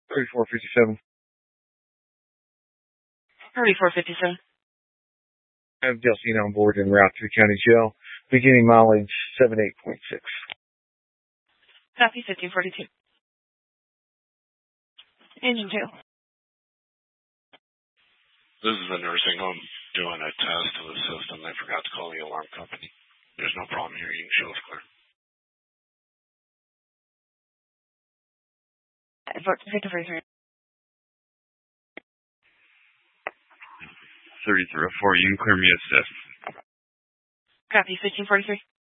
3457. 3457. I have Delphine on board en route to the county jail, beginning mileage 78.6. Copy 1542. Engine 2. This is the nursing home doing a test of the system. They forgot to call the alarm company. There's no problem here. You can show us clear. 1543. 3304, you can clear me assist. Copy 1543.